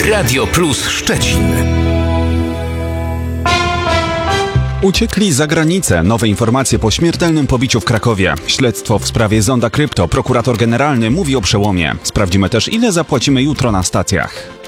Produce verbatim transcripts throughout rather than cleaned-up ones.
Radio Plus Szczecin. Uciekli za granicę. Nowe informacje po śmiertelnym pobiciu w Krakowie. Śledztwo w sprawie Zonda Krypto. Prokurator generalny mówi o przełomie. Sprawdzimy też, ile zapłacimy jutro na stacjach.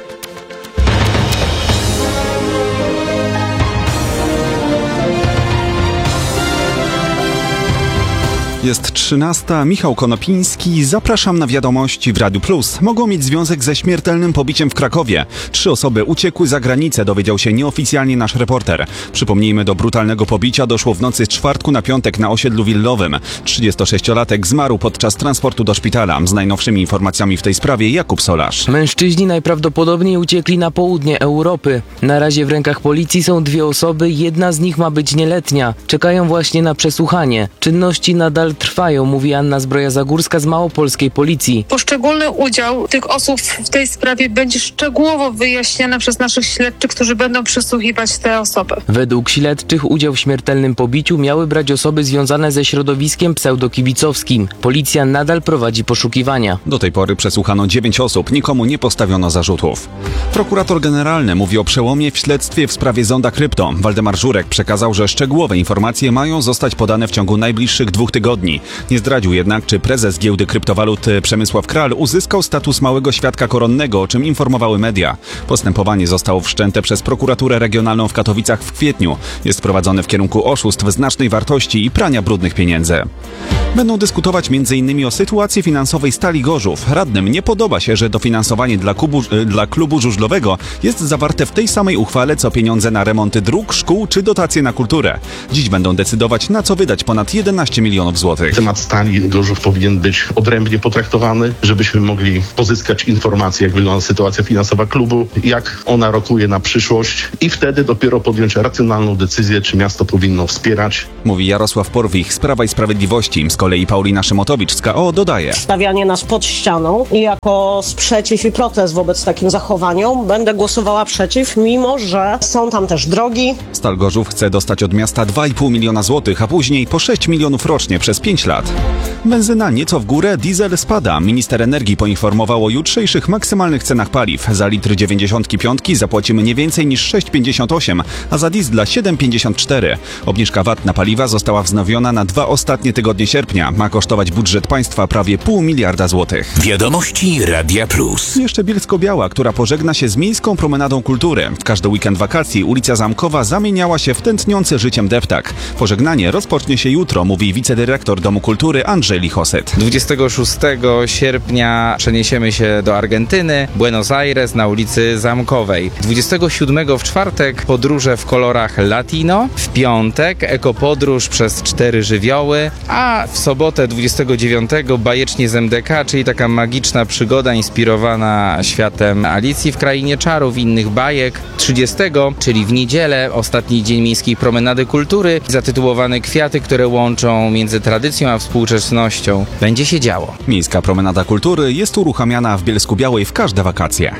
Jest trzynasta. Michał Konopiński. Zapraszam na wiadomości w Radiu Plus. Mogą mieć związek ze śmiertelnym pobiciem w Krakowie. Trzy osoby uciekły za granicę, dowiedział się nieoficjalnie nasz reporter. Przypomnijmy, do brutalnego pobicia doszło w nocy z czwartku na piątek na osiedlu willowym. trzydziestosześciolatek zmarł podczas transportu do szpitala. Z najnowszymi informacjami w tej sprawie Jakub Solarz. Mężczyźni najprawdopodobniej uciekli na południe Europy. Na razie w rękach policji są dwie osoby, jedna z nich ma być nieletnia. Czekają właśnie na przesłuchanie. Czynności nadal trwają, mówi Anna Zbroja-Zagórska z małopolskiej policji. Poszczególny udział tych osób w tej sprawie będzie szczegółowo wyjaśniany przez naszych śledczych, którzy będą przesłuchiwać te osoby. Według śledczych udział w śmiertelnym pobiciu miały brać osoby związane ze środowiskiem pseudokibicowskim. Policja nadal prowadzi poszukiwania. Do tej pory przesłuchano dziewięć osób, nikomu nie postawiono zarzutów. Prokurator generalny mówi o przełomie w śledztwie w sprawie Zonda Krypto. Waldemar Żurek przekazał, że szczegółowe informacje mają zostać podane w ciągu najbliższych dwóch tygodni. Nie zdradził jednak, czy prezes giełdy kryptowalut Przemysław Kral uzyskał status małego świadka koronnego, o czym informowały media. Postępowanie zostało wszczęte przez prokuraturę regionalną w Katowicach w kwietniu. Jest prowadzone w kierunku oszustw znacznej wartości i prania brudnych pieniędzy. Będą dyskutować między innymi o sytuacji finansowej Stali Gorzów. Radnym nie podoba się, że dofinansowanie dla, kubu, dla klubu żużlowego jest zawarte w tej samej uchwale, co pieniądze na remonty dróg, szkół czy dotacje na kulturę. Dziś będą decydować, na co wydać ponad jedenaście milionów złotych. Temat Stali Gorzów powinien być odrębnie potraktowany, żebyśmy mogli pozyskać informacje, jak wygląda sytuacja finansowa klubu, jak ona rokuje na przyszłość i wtedy dopiero podjąć racjonalną decyzję, czy miasto powinno wspierać. Mówi Jarosław Porwich z Prawa i Sprawiedliwości. Z kolei Paulina Szymotowicz z K O dodaje. Stawianie nas pod ścianą i jako sprzeciw i protest wobec takim zachowaniom będę głosowała przeciw, mimo że są tam też drogi. Stal Gorzów chce dostać od miasta dwa i pół miliona złotych, a później po sześć milionów rocznie przez pięć lat. Benzyna nieco w górę, diesel spada. Minister energii poinformował o jutrzejszych maksymalnych cenach paliw. Za litr dziewięćdziesiąt pięć zapłacimy nie więcej niż sześć pięćdziesiąt osiem, a za diesla siedem pięćdziesiąt cztery. Obniżka V A T na paliwa została wznowiona na dwa ostatnie tygodnie sierpnia. Ma kosztować budżet państwa prawie pół miliarda złotych. Wiadomości Radia Plus. Jeszcze Bielsko-Biała, która pożegna się z Miejską Promenadą Kultury. W każdy weekend wakacji ulica Zamkowa zamieniała się w tętniący życiem deptak. Pożegnanie rozpocznie się jutro, mówi wicedyrektor Domu Kultury Andrzej Lichoset. dwudziestego szóstego sierpnia przeniesiemy się do Argentyny, Buenos Aires na ulicy Zamkowej. dwudziestego siódmego w czwartek podróże w kolorach latino, w piątek ekopodróż przez cztery żywioły, a w sobotę dwudziestego dziewiątego bajecznie z M D K, czyli taka magiczna przygoda inspirowana światem Alicji w Krainie Czarów i innych bajek. trzydziestego, czyli w niedzielę, ostatni dzień Miejskiej Promenady Kultury, zatytułowany Kwiaty, które łączą między tradycją a współczesnością. Będzie się działo. Miejska Promenada Kultury jest uruchamiana w Bielsku-Białej w każde wakacje.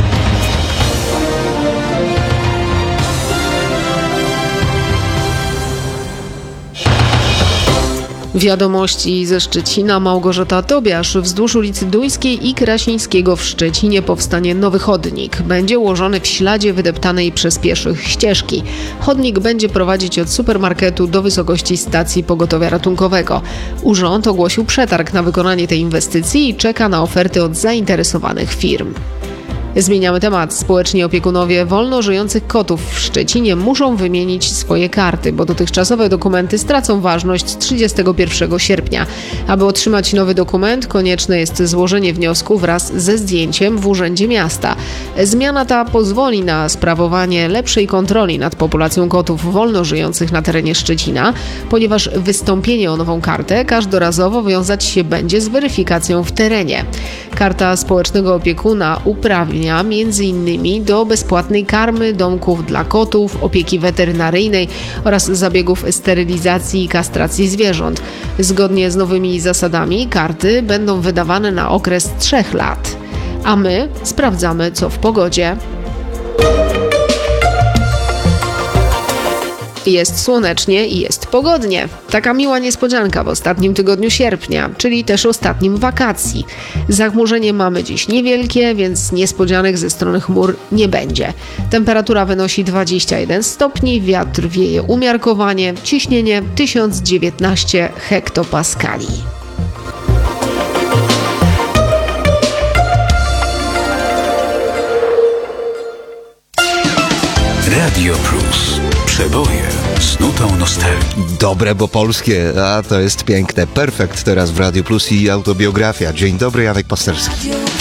Wiadomości ze Szczecina. Małgorzata Tobiasz. Wzdłuż ulicy Duńskiej i Krasińskiego w Szczecinie powstanie nowy chodnik. Będzie ułożony w śladzie wydeptanej przez pieszych ścieżki. Chodnik będzie prowadzić od supermarketu do wysokości stacji pogotowia ratunkowego. Urząd ogłosił przetarg na wykonanie tej inwestycji i czeka na oferty od zainteresowanych firm. Zmieniamy temat. Społeczni opiekunowie wolno żyjących kotów w Szczecinie muszą wymienić swoje karty, bo dotychczasowe dokumenty stracą ważność trzydziestego pierwszego sierpnia. Aby otrzymać nowy dokument, konieczne jest złożenie wniosku wraz ze zdjęciem w Urzędzie Miasta. Zmiana ta pozwoli na sprawowanie lepszej kontroli nad populacją kotów wolno żyjących na terenie Szczecina, ponieważ wystąpienie o nową kartę każdorazowo wiązać się będzie z weryfikacją w terenie. Karta społecznego opiekuna uprawnia między innymi do bezpłatnej karmy, domków dla kotów, opieki weterynaryjnej oraz zabiegów sterylizacji i kastracji zwierząt. Zgodnie z nowymi zasadami karty będą wydawane na okres trzech lat. A my sprawdzamy, co w pogodzie. Jest słonecznie i jest pogodnie. Taka miła niespodzianka w ostatnim tygodniu sierpnia, czyli też ostatnim wakacji. Zachmurzenie mamy dziś niewielkie, więc niespodzianek ze strony chmur nie będzie. Temperatura wynosi dwadzieścia jeden stopni, wiatr wieje umiarkowanie, ciśnienie tysiąc dziewiętnaście hektopaskali. Radio Plus. Przeboje z nutą nostalgii. Dobre, bo polskie, a to jest piękne. Perfekt teraz w Radio Plus i autobiografia. Dzień dobry, Janek Pasterski.